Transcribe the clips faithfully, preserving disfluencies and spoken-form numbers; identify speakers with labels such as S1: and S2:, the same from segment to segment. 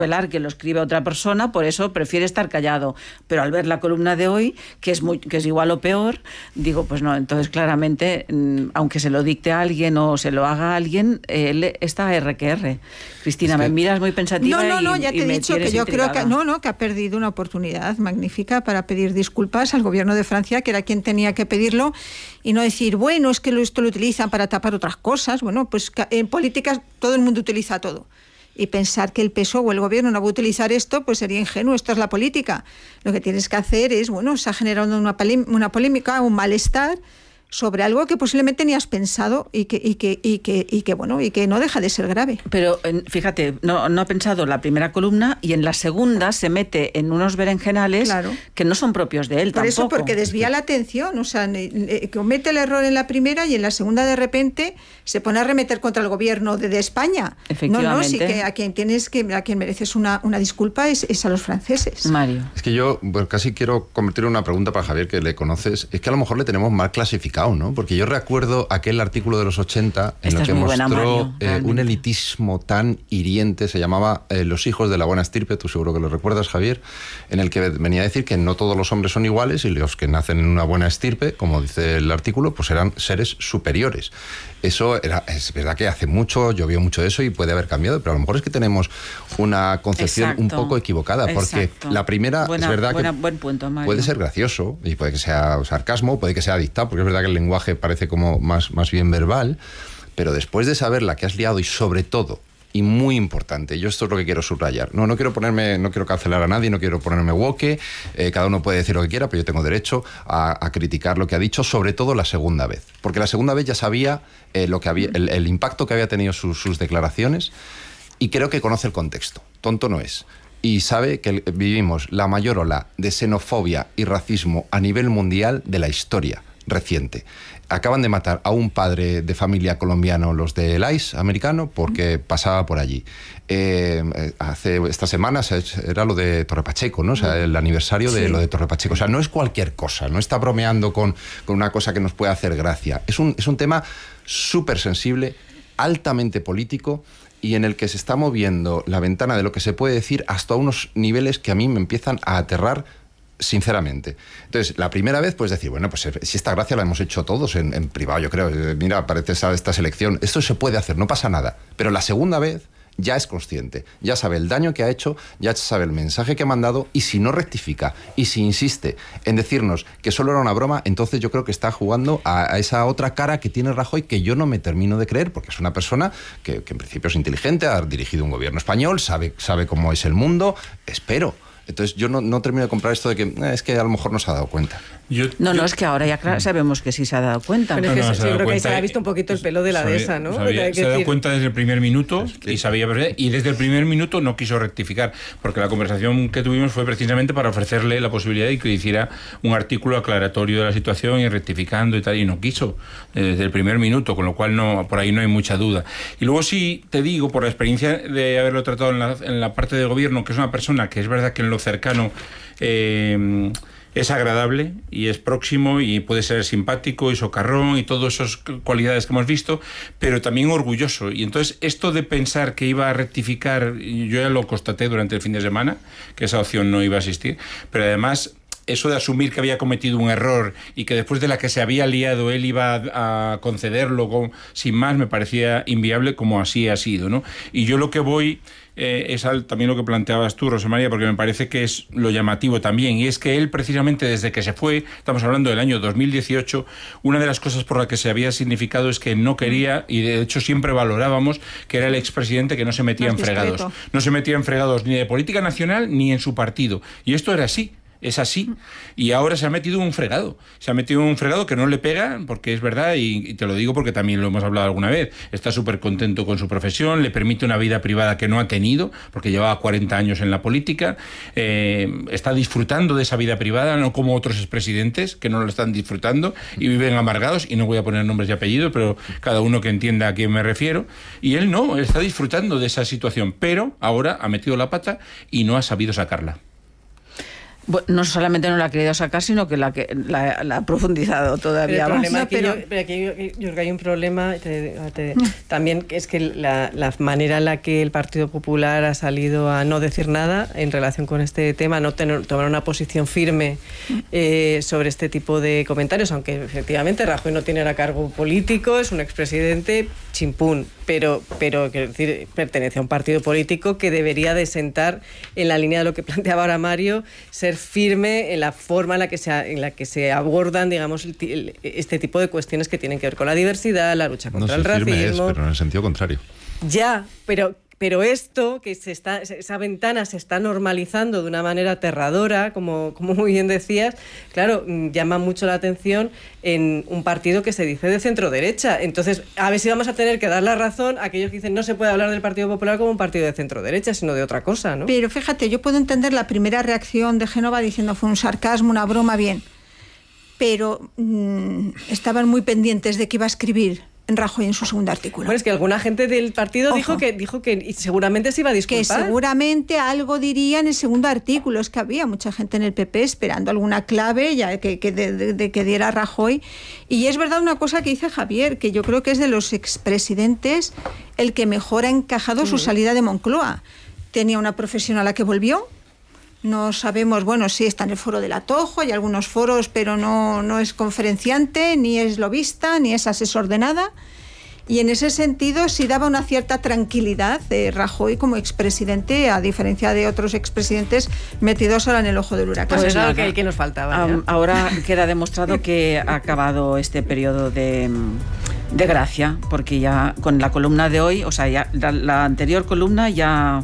S1: revelar que lo escribe otra persona, por eso prefiere estar callado. Pero al ver la columna de hoy, que es muy, que es igual o peor, digo, pues no, entonces claramente, aunque se lo dicte a alguien o se lo haga a alguien, él está R que R. Cristina, es que... me miras muy pensativa.
S2: No, no, no,
S1: y,
S2: ya te he dicho que yo
S1: intrigada.
S2: creo que no, no, que ha perdido una oportunidad magnífica para pedir disculpas al gobierno de Francia, que era quien tenía que pedirlo, y no decir, bueno, es que esto lo utilizan para tapar otras cosas. Bueno, pues en política todo el mundo utiliza todo. Y pensar que el P S O E o el gobierno no va a utilizar esto, pues sería ingenuo. Esto es la política. Lo que tienes que hacer es, bueno, se ha generado una, una polémica, un malestar sobre algo que posiblemente ni has pensado y que, y que, y que, y que bueno, y que no deja de ser grave.
S1: Pero fíjate, no, no ha pensado la primera columna y en la segunda se mete en unos berenjenales, claro, que no son propios de él.
S2: Por
S1: tampoco.
S2: eso, porque desvía la atención, o sea, comete el error en la primera y en la segunda de repente se pone a remeter contra el gobierno de, de España.
S1: Efectivamente.
S2: No, no, sí que a quien tienes que, a quien mereces una, una disculpa es, es a los franceses.
S1: Mario.
S3: Es que yo pues, casi quiero convertir en una pregunta para Javier, que le conoces. Es que a lo mejor le tenemos mal clasificado, ¿no? Porque yo recuerdo aquel artículo de los ochenta en
S1: Esta
S3: el que
S1: buena,
S3: mostró
S1: Mario,
S3: eh, un elitismo tan hiriente, se llamaba eh, Los hijos de la buena estirpe, tú seguro que lo recuerdas, Javier, en el que venía a decir que no todos los hombres son iguales y los que nacen en una buena estirpe, como dice el artículo, pues eran seres superiores. Eso era, es verdad que hace mucho, llovió mucho de eso y puede haber cambiado, pero a lo mejor es que tenemos una concepción Exacto. un poco equivocada, porque Exacto. la primera buena, es verdad buena, que
S1: buen punto, Mario.
S3: Puede ser gracioso y puede que sea sarcasmo, puede que sea dictado, porque es verdad que el lenguaje parece como más, más bien verbal, pero después de saber la que has liado y sobre todo, y muy importante, yo esto es lo que quiero subrayar, no, no quiero ponerme, no quiero cancelar a nadie, no quiero ponerme woke, eh, cada uno puede decir lo que quiera, pero yo tengo derecho a, a criticar lo que ha dicho, sobre todo la segunda vez, porque la segunda vez ya sabía eh, lo que había, el, el impacto que había tenido sus, sus declaraciones y creo que conoce el contexto, tonto no es. Y sabe que vivimos la mayor ola de xenofobia y racismo a nivel mundial de la historia reciente. Acaban de matar a un padre de familia colombiano, los del I C E americano, porque pasaba por allí. Eh, hace estas semanas era lo de Torre Pacheco, ¿no? O sea, el aniversario de sí. lo de Torre Pacheco. O sea, no es cualquier cosa, no está bromeando con, con una cosa que nos puede hacer gracia. Es un, es un tema súper sensible, altamente político, y en el que se está moviendo la ventana de lo que se puede decir hasta unos niveles que a mí me empiezan a aterrar sinceramente. Entonces, la primera vez puedes decir, bueno, pues si esta gracia la hemos hecho todos en, en privado, yo creo, mira, parece esta, esta selección, esto se puede hacer, no pasa nada. Pero la segunda vez ya es consciente, ya sabe el daño que ha hecho, ya sabe el mensaje que ha mandado, y si no rectifica, y si insiste en decirnos que solo era una broma, entonces yo creo que está jugando a, a esa otra cara que tiene Rajoy, que yo no me termino de creer, porque es una persona que, que en principio es inteligente, ha dirigido un gobierno español, sabe, sabe cómo es el mundo, espero. Entonces yo no, no termino de comprar esto de que eh, es que a lo mejor no se ha dado cuenta.
S1: Yo, no, yo, no, es que ahora ya claro, sabemos que sí se ha dado cuenta.
S4: Pero es que
S1: no,
S4: no, yo creo que ahí se ha visto un poquito el pelo de la
S5: sabía,
S4: dehesa, ¿no?
S5: Sabía, se ha dado cuenta desde el primer minuto y sabía, y desde el primer minuto no quiso rectificar, porque la conversación que tuvimos fue precisamente para ofrecerle la posibilidad de que hiciera un artículo aclaratorio de la situación y rectificando y tal, y no quiso desde el primer minuto, con lo cual no, por ahí no hay mucha duda. Y luego sí te digo, por la experiencia de haberlo tratado en la, en la parte de gobierno, que es una persona que es verdad que en lo cercano eh, es agradable y es próximo y puede ser simpático y socarrón y todas esas cualidades que hemos visto, pero también orgulloso. Y entonces esto de pensar que iba a rectificar, yo ya lo constaté durante el fin de semana, que esa opción no iba a existir, pero además eso de asumir que había cometido un error y que después de la que se había liado él iba a, a concederlo con, sin más, me parecía inviable, como así ha sido, ¿no? Y yo lo que voy eh, es al, también lo que planteabas tú, Rosa María, porque me parece que es lo llamativo también, y es que él precisamente desde que se fue, estamos hablando del año dos mil dieciocho, una de las cosas por las que se había significado es que no quería, y de hecho siempre valorábamos, que era el expresidente que no se metía en fregados. No se metía en fregados ni de política nacional ni en su partido. Y esto era así. Es así, y ahora se ha metido en un fregado, se ha metido en un fregado que no le pega, porque es verdad, y, y te lo digo porque también lo hemos hablado alguna vez, está súper contento con su profesión, le permite una vida privada que no ha tenido, porque llevaba cuarenta años en la política, eh, está disfrutando de esa vida privada, no como otros expresidentes que no lo están disfrutando y viven amargados, y no voy a poner nombres y apellidos, pero cada uno que entienda a quién me refiero, y él no, él está disfrutando de esa situación, pero ahora ha metido la pata y no ha sabido sacarla.
S1: Bueno, no solamente no la ha querido sacar, sino que la, que, la, la ha profundizado todavía
S4: pero el
S1: más.
S4: problema
S1: No,
S4: aquí,
S1: pero...
S4: yo, pero aquí yo, yo creo que hay un problema te, te, también, es que la, la manera en la que el Partido Popular ha salido a no decir nada en relación con este tema, no tener, tomar una posición firme eh, sobre este tipo de comentarios, aunque efectivamente Rajoy no tiene ahora cargo político, es un expresidente chimpún, pero, pero quiero decir, pertenece a un partido político que debería de sentar en la línea de lo que planteaba ahora Mario, ser firme en la forma en la que se, en la que se abordan, digamos, el, el, este tipo de cuestiones que tienen que ver con la diversidad, la lucha contra
S3: no
S4: el racismo.
S3: Firme es, pero en el sentido contrario.
S4: Ya, pero... Pero esto, que se está, esa ventana se está normalizando de una manera aterradora, como, como muy bien decías, claro, llama mucho la atención en un partido que se dice de centro-derecha. Entonces, a ver si vamos a tener que dar la razón a aquellos que dicen no se puede hablar del Partido Popular como un partido de centro-derecha, sino de otra cosa, ¿no?
S2: Pero fíjate, yo puedo entender la primera reacción de Génova diciendo fue un sarcasmo, una broma, bien. Pero mmm, estaban muy pendientes de qué iba a escribir en Rajoy en su segundo artículo.
S4: Bueno, es que alguna gente del partido
S2: Ojo.
S4: dijo que dijo que seguramente se iba a disculpar.
S2: Que seguramente algo diría en el segundo artículo. Es que había mucha gente en el P P esperando alguna clave ya que, que de, de, de que diera Rajoy. Y es verdad una cosa que dice Javier, que yo creo que es de los expresidentes el que mejor ha encajado mm. su salida de Moncloa. Tenía una profesión a la que volvió. No sabemos, bueno, sí está en el foro del Atojo, hay algunos foros, pero no, no es conferenciante, ni es lobista, ni es asesor de nada. Y en ese sentido sí daba una cierta tranquilidad de Rajoy como expresidente, a diferencia de otros expresidentes metidos ahora en el ojo del huracán.
S4: Pues es algo que, que nos faltaba.
S1: Um, ahora queda demostrado que ha acabado este periodo de, de gracia, porque ya con la columna de hoy, o sea, ya la, la anterior columna ya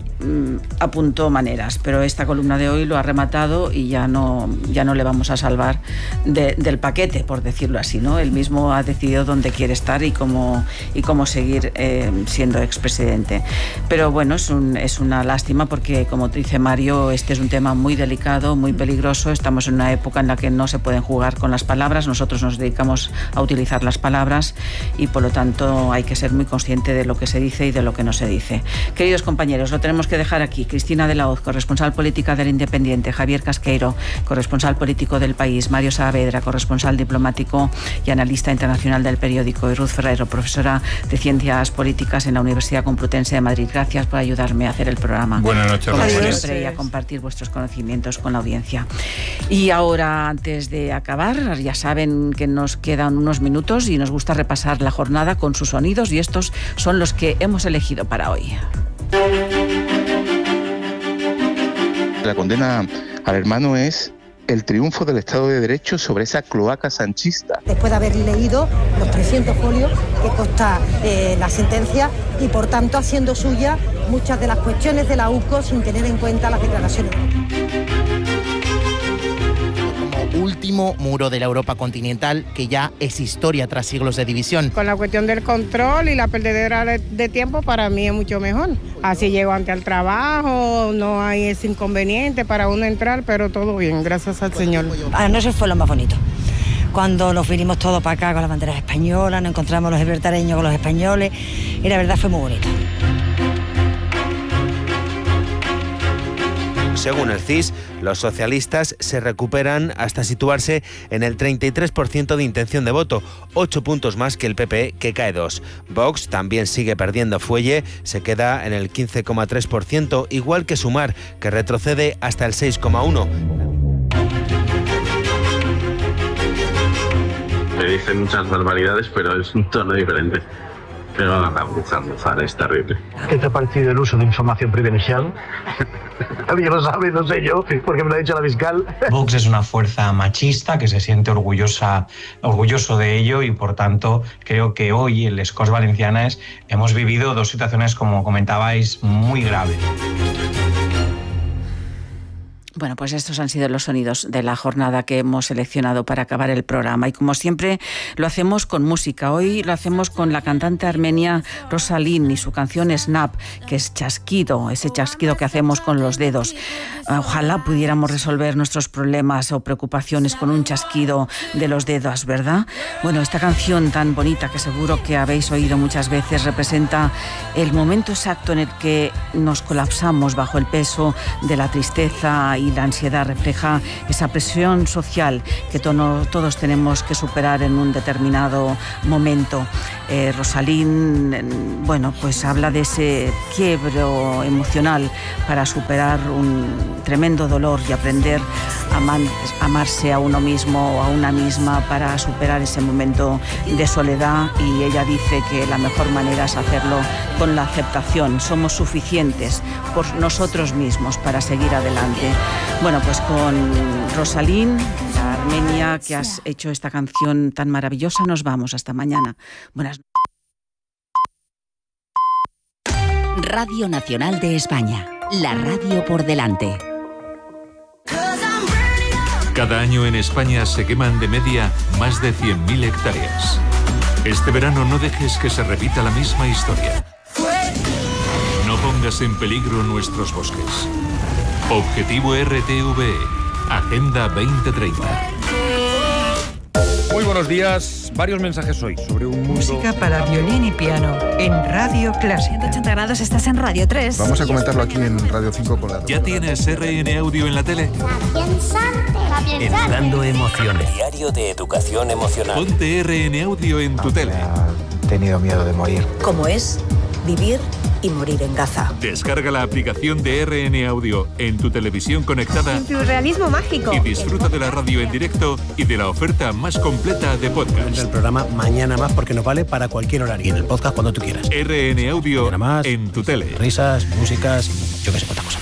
S1: apuntó maneras, pero esta columna de hoy lo ha rematado y ya no, ya no le vamos a salvar de, del paquete, por decirlo así, ¿no? Él mismo ha decidido dónde quiere estar y cómo, y cómo seguir eh, siendo expresidente. Pero bueno, es, un, es una lástima porque, como dice Mario, este es un tema muy delicado, muy peligroso. Estamos en una época en la que no se pueden jugar con las palabras. Nosotros nos dedicamos a utilizar las palabras y, por lo tanto, hay que ser muy consciente de lo que se dice y de lo que no se dice. Queridos compañeros, lo tenemos que dejar aquí. Cristina de la Hoz, corresponsal política del Independiente, Javier Casqueiro, corresponsal político del País, Mario Saavedra, corresponsal diplomático y analista internacional del periódico, y Ruth Ferrero, profesora de Ciencias Políticas en la Universidad Complutense de Madrid. Gracias por ayudarme a hacer el programa.
S5: Buenas noches,
S1: como
S5: Rosario.
S1: siempre, y a compartir vuestros conocimientos con la audiencia. Y ahora, antes de acabar, ya saben que nos quedan unos minutos y nos gusta repasar la jornada con sus sonidos, y estos son los que hemos elegido para hoy.
S6: La condena al hermano es el triunfo del Estado de Derecho sobre esa cloaca sanchista.
S7: Después de haber leído los trescientos folios que consta eh, la sentencia y, por tanto, haciendo suya muchas de las cuestiones de la U C O sin tener en cuenta las declaraciones.
S8: Último muro de la Europa continental, que ya es historia tras siglos de división.
S9: Con la cuestión del control y la perdedera de, de tiempo, para mí es mucho mejor. Así llego ante el trabajo, no hay ese inconveniente para uno entrar, pero todo bien, gracias al Señor.
S7: Anoche fue lo más bonito. Cuando nos vinimos todos para acá con las banderas españolas, nos encontramos los libertareños con los españoles, y la verdad fue muy bonito.
S10: Según el C I S, los socialistas se recuperan hasta situarse en el treinta y tres por ciento de intención de voto, ocho puntos más que el P P, que cae dos. Vox también sigue perdiendo fuelle, se queda en el quince coma tres por ciento, igual que Sumar, que retrocede hasta el seis coma uno por ciento.
S11: Me dicen muchas barbaridades, pero es un tono diferente. Pero la abusar es terrible.
S12: ¿Qué te ha parecido el uso de información privilegiada? Alguien lo sabe, no sé yo, porque me lo ha dicho la fiscal.
S13: Vox es una fuerza machista que se siente orgullosa, orgulloso de ello, y por tanto creo que hoy en les Corts Valencianes hemos vivido dos situaciones, como comentabais, muy graves.
S1: Bueno, pues estos han sido los sonidos de la jornada que hemos seleccionado para acabar el programa. Y como siempre, lo hacemos con música. Hoy lo hacemos con la cantante armenia Rosalyn y su canción Snap, que es chasquido, ese chasquido que hacemos con los dedos. Ojalá pudiéramos resolver nuestros problemas o preocupaciones con un chasquido de los dedos, ¿verdad? Bueno, esta canción tan bonita, que seguro que habéis oído muchas veces, representa el momento exacto en el que nos colapsamos bajo el peso de la tristeza y y la ansiedad refleja esa presión social que tono, todos tenemos que superar en un determinado momento. Eh, Rosalín, bueno, pues habla de ese quiebro emocional para superar un tremendo dolor y aprender a amar, amarse a uno mismo o a una misma para superar ese momento de soledad, y ella dice que la mejor manera es hacerlo con la aceptación. Somos suficientes por nosotros mismos para seguir adelante. Bueno, pues con Rosalín, la armenia, que has hecho esta canción tan maravillosa, nos vamos. Hasta mañana. Buenas noches.
S14: Radio Nacional de España, la radio por delante.
S15: Cada año en España se queman de media más de cien mil hectáreas. Este verano no dejes que se repita la misma historia. No pongas en peligro nuestros bosques. Objetivo R T V E, Agenda veinte treinta.
S16: Muy buenos días. Varios mensajes hoy sobre un mundo...
S17: Música para violín y piano en Radio Clásica.
S18: ciento ochenta grados, estás en Radio tres.
S19: Vamos a comentarlo aquí en Radio cinco con la...
S15: ¿Ya tienes R N Audio en la tele?
S20: Educando emociones. Diario de educación emocional.
S15: Ponte R N Audio en tu tele.
S19: He tenido miedo de morir.
S21: ¿Cómo es vivir y morir en Gaza?
S15: Descarga la aplicación de R N Audio en tu televisión conectada.
S18: En tu realismo mágico.
S15: Y disfruta de la radio en directo y de la oferta más completa de podcast.
S22: El programa Mañana Más, porque nos vale para cualquier horario. Y en el podcast cuando tú quieras.
S15: R N Audio
S22: más,
S15: en tu tele.
S22: Risas, músicas, yo qué sé,